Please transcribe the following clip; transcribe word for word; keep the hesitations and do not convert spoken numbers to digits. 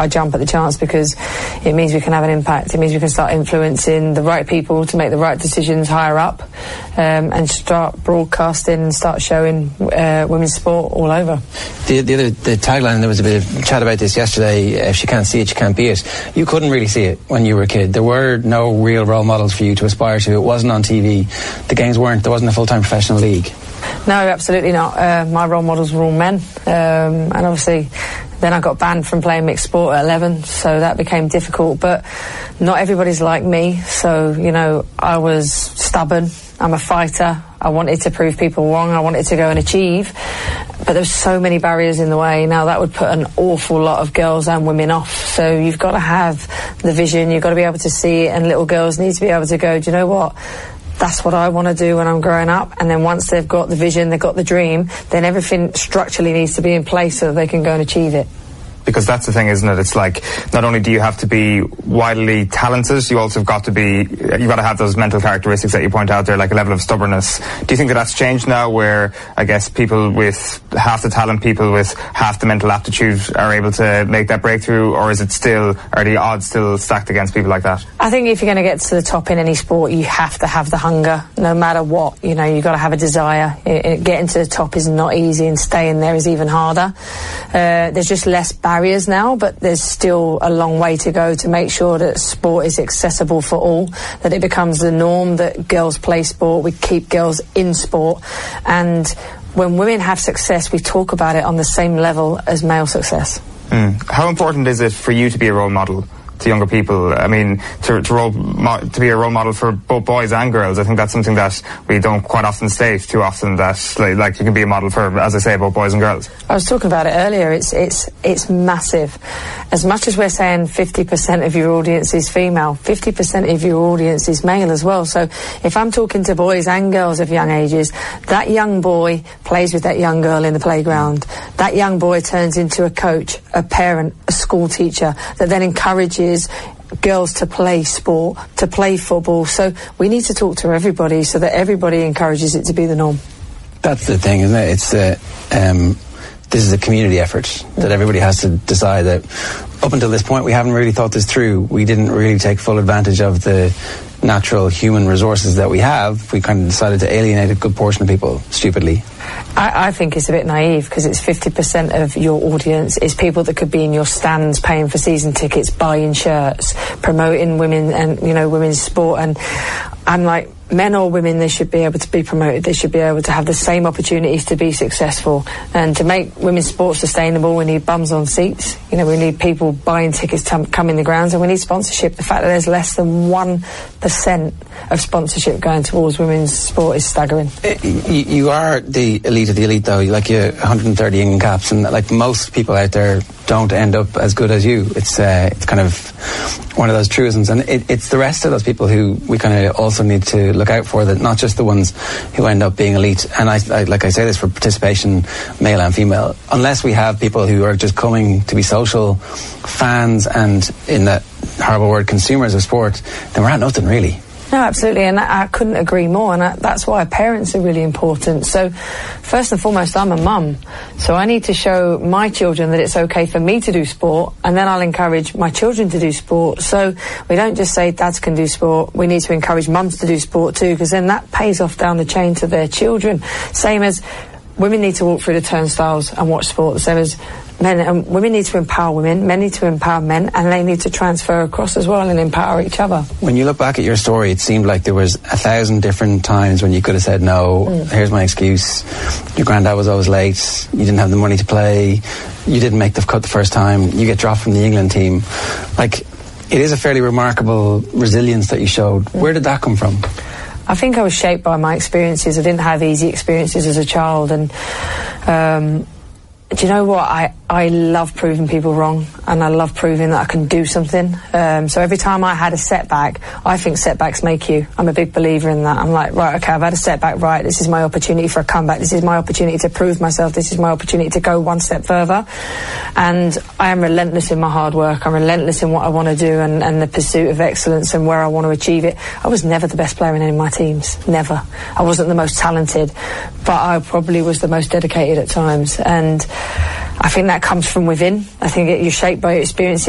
I jump at the chance because it means we can have an impact. It means we can start influencing the right people to make the right decisions higher up, um, and start broadcasting and start showing uh, women's sport all over. The, the other the tagline, there was a bit of chat about this yesterday, if you can't see it, you can't be it. You couldn't really see it when you were a kid. There were no real role models for you to aspire to. It wasn't on T V. The games weren't, there wasn't a full-time professional league. No, absolutely not. Uh, my role models were all men, um, and obviously then I got banned from playing mixed sport at eleven, so that became difficult. But not everybody's like me, so, you know, I was stubborn. I'm a fighter. I wanted to prove people wrong. I wanted to go and achieve. But there's so many barriers in the way. Now, that would put an awful lot of girls and women off. So you've got to have the vision. You've got to be able to see it. And little girls need to be able to go, do you know what? That's what I want to do when I'm growing up. And then once they've got the vision, they've got the dream, then everything structurally needs to be in place so that they can go and achieve it. Because that's the thing, isn't it? It's like, not only do you have to be wildly talented, you also have got to be, you've got to have those mental characteristics that you point out there, like a level of stubbornness. Do you think that that's changed now, where, I guess, people with half the talent, people with half the mental aptitude are able to make that breakthrough, or is it still, are the odds still stacked against people like that? I think if you're going to get to the top in any sport, you have to have the hunger, no matter what. You know, you've got to have a desire. It, it, getting to the top is not easy, and staying there is even harder. Uh, there's just less barriers now, but there's still a long way to go to make sure that sport is accessible for all, that it becomes the norm that girls play sport, we keep girls in sport, and when women have success, we talk about it on the same level as male success. Mm. How important is it for you to be a role model to younger people? I mean, to to, role, to be a role model for both boys and girls. I think that's something that we don't quite often state too often, that like, like you can be a model for, as I say, both boys and girls. I was talking about it earlier. It's it's it's massive. As much as we're saying fifty percent of your audience is female, fifty percent of your audience is male as well. So if I'm talking to boys and girls of young ages, that young boy plays with that young girl in the playground. That young boy turns into a coach, a parent, a school teacher that then encourages girls to play sport, to play football. So we need to talk to everybody so that everybody encourages it to be the norm. That's the thing, isn't it? It's uh, um, this is a community effort that everybody has to decide that. Up until this point, we haven't really thought this through. We didn't really take full advantage of the natural human resources that we have. We kind of decided to alienate a good portion of people stupidly. I, I think it's a bit naive, because it's fifty percent of your audience is people that could be in your stands paying for season tickets, buying shirts, promoting women and, you know, women's sport. And I'm like, men or women, they should be able to be promoted. They should be able to have the same opportunities to be successful. And to make women's sport sustainable, we need bums on seats. You know, we need people buying tickets to come in the grounds, and we need sponsorship. The fact that there's less than one percent of sponsorship going towards women's sport is staggering. You, you are the elite of the elite, though. You like your one hundred thirty England caps, and like most people out there don't end up as good as you. It's uh, it's kind of one of those truisms, and it, it's the rest of those people who we kind of also need to look out for, that not just the ones who end up being elite. And I, I like I say this for participation, male and female. Unless we have people who are just coming to be social fans and, in that horrible word, consumers of sport, then we're at nothing really. No, absolutely, and I, I couldn't agree more, and I, that's why parents are really important. So, first and foremost, I'm a mum, so I need to show my children that it's okay for me to do sport, and then I'll encourage my children to do sport. So, we don't just say dads can do sport, we need to encourage mums to do sport too, because then that pays off down the chain to their children. Same as women need to walk through the turnstiles and watch sport, the same as men and women need to empower women, men need to empower men, and they need to transfer across as well and empower each other. When you look back at your story, it seemed like there was a thousand different times when you could have said no, mm. here's my excuse, your granddad was always late, you didn't have the money to play, you didn't make the cut the first time, you get dropped from the England team. Like, it is a fairly remarkable resilience that you showed. Mm. Where did that come from? I think I was shaped by my experiences. I didn't have easy experiences as a child, and um, do you know what? I, I love proving people wrong, and I love proving that I can do something. Um, so every time I had a setback, I think setbacks make you. I'm a big believer in that. I'm like, right, okay, I've had a setback, right, this is my opportunity for a comeback. This is my opportunity to prove myself. This is my opportunity to go one step further. And I am relentless in my hard work. I'm relentless in what I want to do, and, and the pursuit of excellence and where I want to achieve it. I was never the best player in any of my teams. Never. I wasn't the most talented, but I probably was the most dedicated at times. And I think that comes from within. I think it, you're shaped by your experiences.